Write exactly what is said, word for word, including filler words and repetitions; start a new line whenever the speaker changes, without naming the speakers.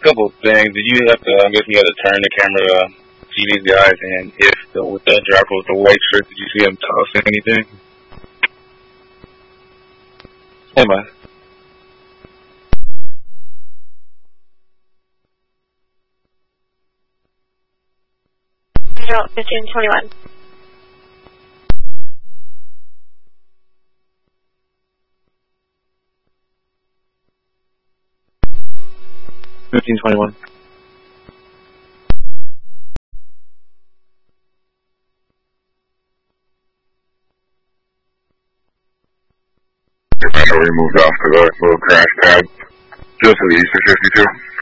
couple of things. Did you have to? I guess you had to turn the camera to see these guys, and if the, with the driver with the white shirt, did you see him tossing anything? Hey, man.
fifteen twenty-one.
Fifteen twenty-one.
We moved off to the little crash pad just to the east of fifty-two.